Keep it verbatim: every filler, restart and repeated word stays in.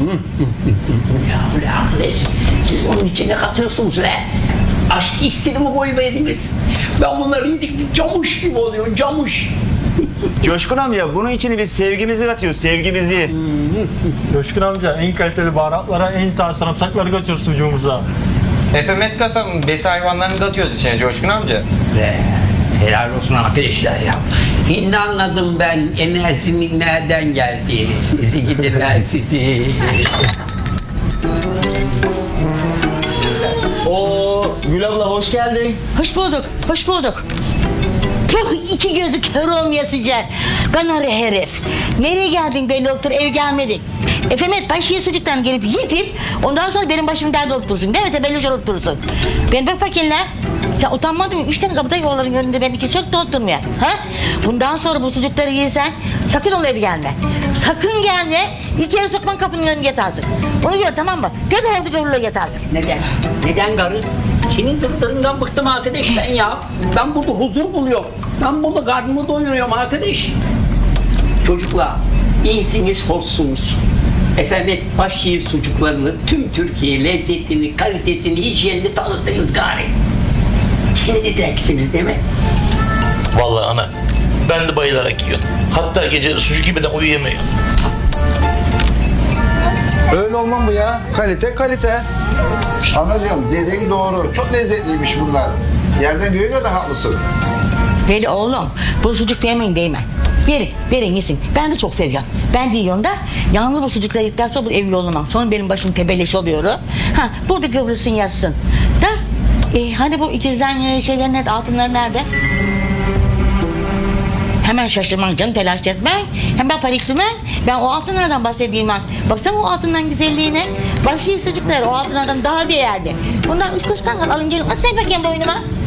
Ya ulan arkadaş, siz onun içine katıyorsunuz lan. Aşk iksiri mi koyuverdiniz? Ben bunları yedik camuş gibi oluyor, camuş. Coşkun amca bunun içine biz sevgimizi katıyoruz, sevgimizi. Coşkun amca en kaliteli baharatlara, en taze sarımsakları katıyoruz sucuğumuza. Efemet kasabın besi hayvanlarını katıyoruz içine Coşkun amca. Be, helal olsun arkadaşlar ya. Şimdi anladım ben enerjinin nereden geldiğini. Sizi gidiler sizi. Oo, Gül abla hoş geldin. Hoş bulduk, hoş bulduk. Tuh iki gözü kör olmayasıca. Kanarı herif. Nereye geldin be doktor, ev gelmedik. Efemet başıya sucuktan gelip yedin. Ondan sonra benim başım dert olup dursun. Değil mi? Tebelloş olup dursun. Ben bak bakayım lan. Sen utanmadın mı? Üç tane kapıda yolların önünde beni iki çok doldurmuyor. Ha? Bundan sonra bu sucukları yiysen sakın ona evi gelme. Sakın gelme. İçeri sokman kapının önüne yatarsın. Onu gör tamam mı? Tek ayakta görürle yatarsın. Neden? Neden karı? Senin dırdırından bıktım arkadaş ben ya. Ben burada huzur buluyorum. Ben burada karnımı doyuruyorum arkadaş. Çocuklar, iyisiniz, hoşsunuz. Efendim, başşehir sucuklarını, tüm Türkiye lezzetini, kalitesini, hijyenini tanıttınız gari. Şimdi de deksiniz değil mi? Vallahi ana, ben de bayılarak yiyorum. Hatta geceleri sucuk yemeden uyuyamıyorum. Öyle olmam bu ya. Kalite kalite. Anacığım dediğin doğru. Çok lezzetliymiş bunlar. Yerden göğe de haklısın. Veli oğlum, bu sucuk yemeyin değme. Verin, verin yesin. Ben de çok seviyorum. Ben de yiyorum da yalnız bu sucukları yedikten sonra bu ev yollamam. Sonra benim başım tebelleş oluyor. Ha, burada kıvrılsın yatsın. Da, e, hani bu ikizler şeyler nerede, altınlar nerede? Hemen şaşırman canım, telaş etmen. Hemen paniklemen. Ben o altınlardan bahsedeyim ben. Baksana o altından güzelliğine. Başlı sucuklar o altınlardan daha değerli. Bundan üst kuşkan al, alın gelin. At sen bakayım boynuma.